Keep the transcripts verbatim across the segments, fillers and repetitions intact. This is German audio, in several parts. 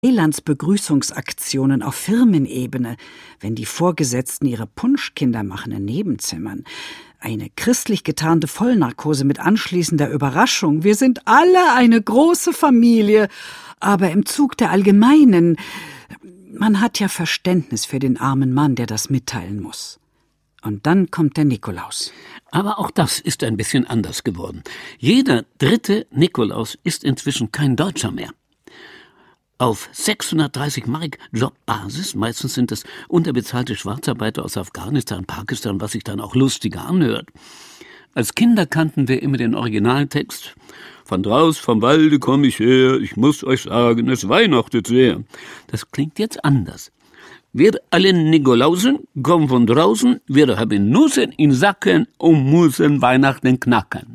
Begrüßungsaktionen auf Firmenebene, wenn die Vorgesetzten ihre Punschkinder machen in Nebenzimmern. Eine christlich getarnte Vollnarkose mit anschließender Überraschung. Wir sind alle eine große Familie, aber im Zug der Allgemeinen. Man hat ja Verständnis für den armen Mann, der das mitteilen muss. Und dann kommt der Nikolaus. Aber auch das ist ein bisschen anders geworden. Jeder dritte Nikolaus ist inzwischen kein Deutscher mehr. Auf sechshundertdreißig Mark Jobbasis, meistens sind es unterbezahlte Schwarzarbeiter aus Afghanistan, Pakistan, was sich dann auch lustiger anhört. Als Kinder kannten wir immer den Originaltext. Von draus vom Walde komm ich her, ich muss euch sagen, es weihnachtet sehr. Das klingt jetzt anders. Wir alle Nikolausen kommen von draußen, wir haben Nüssen in Sacken und müssen Weihnachten knacken.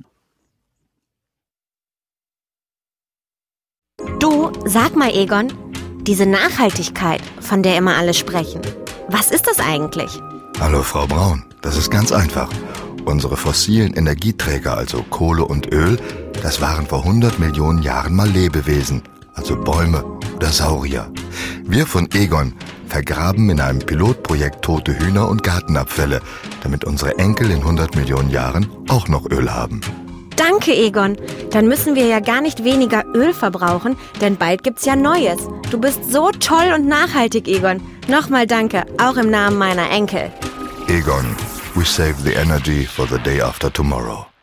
Du, sag mal, Egon, diese Nachhaltigkeit, von der immer alle sprechen, was ist das eigentlich? Hallo, Frau Braun, das ist ganz einfach. Unsere fossilen Energieträger, also Kohle und Öl, das waren vor hundert Millionen Jahren mal Lebewesen, also Bäume oder Saurier. Wir von Egon vergraben in einem Pilotprojekt tote Hühner und Gartenabfälle, damit unsere Enkel in hundert Millionen Jahren auch noch Öl haben. Danke, Egon. Dann müssen wir ja gar nicht weniger Öl verbrauchen, denn bald gibt's ja Neues. Du bist so toll und nachhaltig, Egon. Nochmal danke, auch im Namen meiner Enkel. Egon, we save the energy for the day after tomorrow.